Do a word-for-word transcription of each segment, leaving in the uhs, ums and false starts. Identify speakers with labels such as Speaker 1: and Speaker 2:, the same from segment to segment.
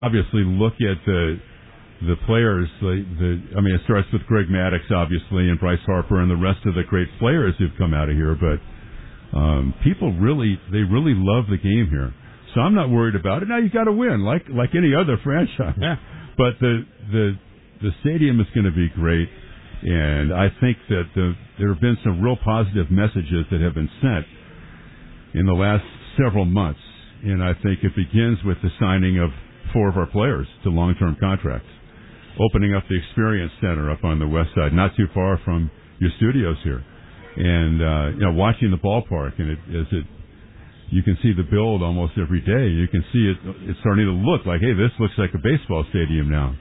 Speaker 1: obviously look at the the players. The, the I mean, it starts with Greg Maddux, obviously, and Bryce Harper, and the rest of the great players who've come out of here. But um, people really, they really love the game here. So I'm not worried about it. Now you've got to win, like like any other franchise.
Speaker 2: Yeah.
Speaker 1: But the the the stadium is going to be great, and I think that the, there have been some real positive messages that have been sent in the last several months, and I think it begins with the signing of four of our players to long-term contracts, opening up the Experience Center up on the west side, not too far from your studios here, and uh, you know, watching the ballpark, and it, as it, you can see the build almost every day. You can see it; it's starting to look like, hey, this looks like a baseball stadium now.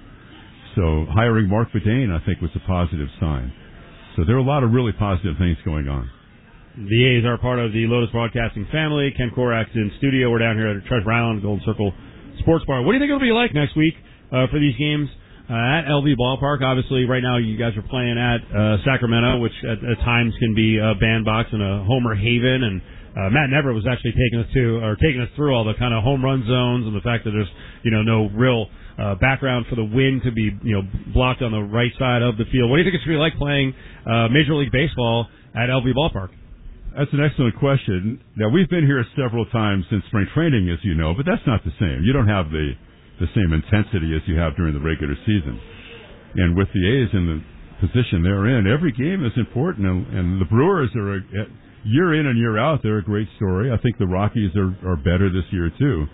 Speaker 1: So hiring Mark Bedane, I think, was a positive sign. So there are a lot of really positive things going on.
Speaker 2: The A's are part of the Lotus Broadcasting family. Ken Korak's in studio. We're down here at Treasure Island Golden Circle Sports Bar. What do you think it'll be like next week uh, for these games uh, at L V Ballpark? Obviously, right now you guys are playing at uh, Sacramento, which at, at times can be a bandbox and a homer haven. And uh, Matt Never was actually taking us to or taking us through all the kind of home run zones and the fact that there's you know no real uh, background for the wind to be you know blocked on the right side of the field. What do you think it's going to be like playing uh, Major League Baseball at L V Ballpark?
Speaker 1: That's an excellent question. Now, we've been here several times since spring training, as you know, but that's not the same. You don't have the the same intensity as you have during the regular season. And with the A's in the position they're in, every game is important, and, and the Brewers are, a, year in and year out, they're a great story. I think the Rockies are, are better this year, too.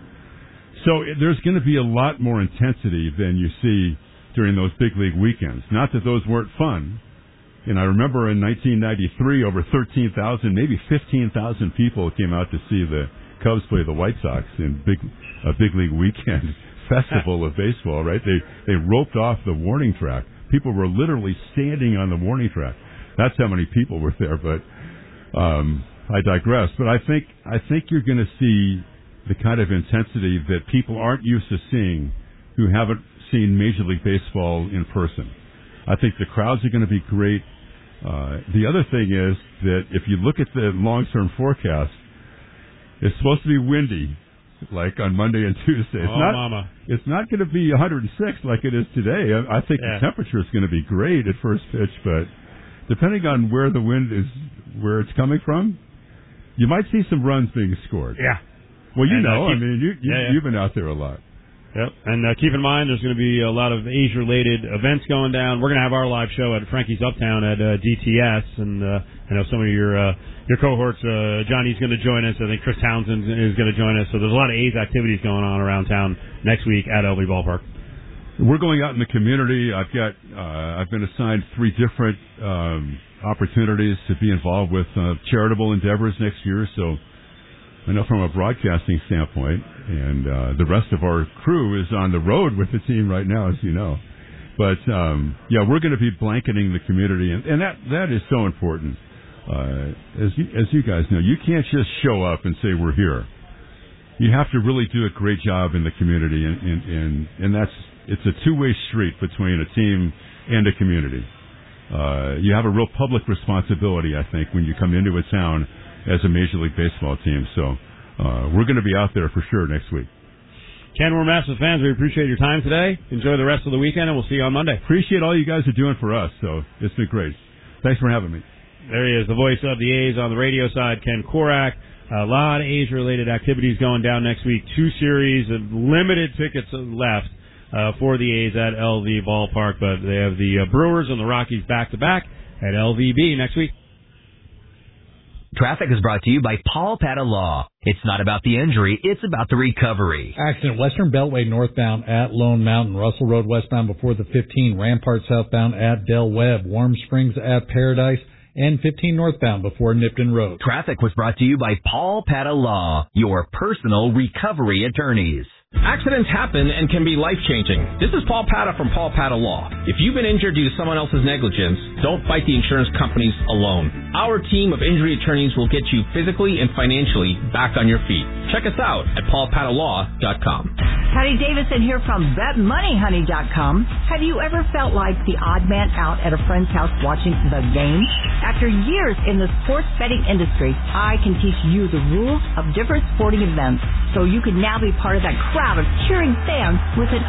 Speaker 1: So there's going to be a lot more intensity than you see during those big league weekends. Not that those weren't fun. And I remember in nineteen ninety-three, over thirteen thousand, maybe fifteen thousand people came out to see the Cubs play the White Sox in big a big league weekend festival of baseball, right? They they roped off the warning track. People were literally standing on the warning track. That's how many people were there, but um, I digress. But I think I think you're going to see the kind of intensity that people aren't used to seeing who haven't seen Major League Baseball in person. I think the crowds are going to be great. Uh, the other thing is that if you look at the long-term forecast, it's supposed to be windy, like on Monday and Tuesday. It's
Speaker 2: oh,
Speaker 1: not,
Speaker 2: mama.
Speaker 1: It's not going to be one hundred six like it is today. I, I think yeah. the temperature is going to be great at first pitch, but depending on where the wind is, where it's coming from, you might see some runs being scored.
Speaker 2: Yeah.
Speaker 1: Well, you
Speaker 2: and,
Speaker 1: know,
Speaker 2: uh, keep,
Speaker 1: I mean, you, you,
Speaker 2: yeah, yeah.
Speaker 1: you've been out there a lot.
Speaker 2: Yep, and uh, keep in mind there's going to be a lot of A's-related events going down. We're going to have our live show at Frankie's Uptown at uh, D T S, and uh, I know some of your uh, your cohorts, uh, Johnny's going to join us. I think Chris Townsend is going to join us. So there's a lot of A's activities going on around town next week at L V Ballpark.
Speaker 1: We're going out in the community. I've got uh, I've been assigned three different um, opportunities to be involved with uh, charitable endeavors next year. So I know from a broadcasting standpoint, and uh, the rest of our crew is on the road with the team right now, as you know. But, um, yeah, we're going to be blanketing the community, and, and that that is so important. Uh, as you, as you guys know, you can't just show up and say we're here. You have to really do a great job in the community, and, and, and, and that's it's a two-way street between a team and a community. Uh, you have a real public responsibility, I think, when you come into a town as a Major League Baseball team. So uh, we're going to be out there for sure next week.
Speaker 2: Ken, we're massive fans. We appreciate your time today. Enjoy the rest of the weekend, and we'll see you on Monday.
Speaker 1: Appreciate all you guys are doing for us. So it's been great. Thanks for having me.
Speaker 2: There he is, the voice of the A's on the radio side, Ken Korak. A lot of A's-related activities going down next week. Two series of limited tickets left uh, for the A's at L V Ballpark, but they have the uh, Brewers and the Rockies back-to-back at L V B next week.
Speaker 3: Traffic is brought to you by Paul Pata Law. It's not about the injury, it's about the recovery.
Speaker 4: Accident Western Beltway northbound at Lone Mountain, Russell Road westbound before the fifteen, Rampart southbound at Del Webb, Warm Springs at Paradise, and fifteen northbound before Nipton Road.
Speaker 3: Traffic was brought to you by Paul Pata Law, your personal recovery attorneys.
Speaker 5: Accidents happen and can be life-changing. This is Paul Pata from Paul Pata Law. If you've been injured due to someone else's negligence, don't fight the insurance companies alone. Our team of injury attorneys will get you physically and financially back on your feet. Check us out at paul pata law dot com.
Speaker 6: Patty Davison here from Bet Money Honey dot com. Have you ever felt like the odd man out at a friend's house watching the game? After years in the sports betting industry, I can teach you the rules of different sporting events so you can now be part of that crowd of cheering fans with an